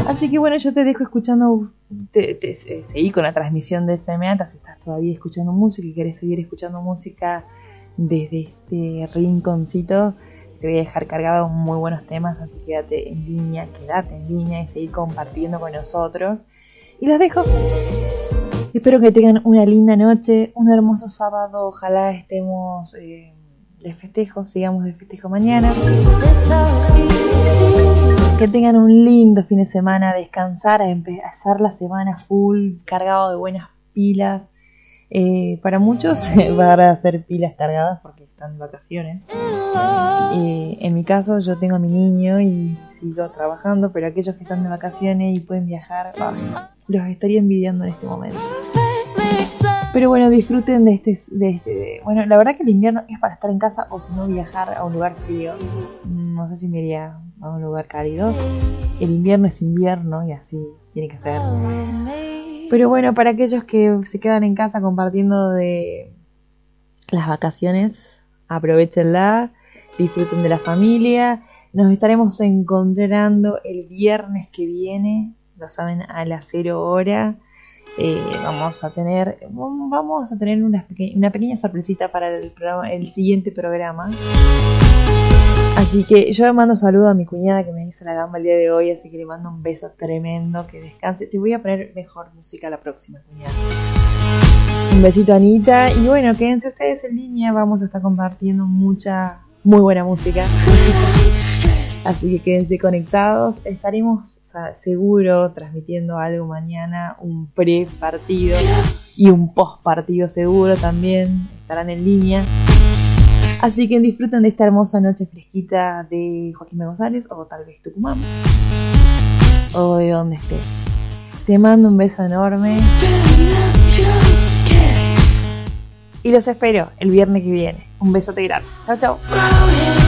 Así que bueno, yo te dejo escuchando, seguí con la transmisión de FMATA. Si estás todavía escuchando música y querés seguir escuchando música desde este rinconcito, te voy a dejar cargado muy buenos temas, así quédate en línea y seguir compartiendo con nosotros. Y los dejo. Espero que tengan una linda noche, un hermoso sábado. Ojalá estemos de festejo, sigamos de festejo mañana. Que tengan un lindo fin de semana, descansar, a empezar la semana full, cargado de buenas pilas. Para muchos van a ser pilas cargadas porque están de vacaciones. En mi caso yo tengo a mi niño y sigo trabajando, pero aquellos que están de vacaciones y pueden viajar, los estaría envidiando en este momento. Pero bueno, disfruten de este. Bueno, la verdad que el invierno es para estar en casa o si no viajar a un lugar frío. No sé si me iría a un lugar cálido. El invierno es invierno y así tiene que ser. Pero bueno, para aquellos que se quedan en casa compartiendo de las vacaciones, aprovechenla, disfruten de la familia. Nos estaremos encontrando el viernes que viene, lo saben, a las 0 hora. Vamos a tener una pequeña sorpresita para el siguiente programa. Así que yo le mando saludo a mi cuñada que me hizo la gamba el día de hoy, así que le mando un beso tremendo, que descanse. Te voy a poner mejor música la próxima, cuñada. Un besito, Anita. Y bueno, quédense ustedes en línea, vamos a estar compartiendo mucha, muy buena música. Así que quédense conectados. Estaremos seguro transmitiendo algo mañana, un pre-partido y un post-partido seguro también. Estarán en línea. Así que disfruten de esta hermosa noche fresquita de Joaquín B. González o tal vez Tucumán o de donde estés. Te mando un beso enorme y los espero el viernes que viene. Un besote grande. Chau, chau.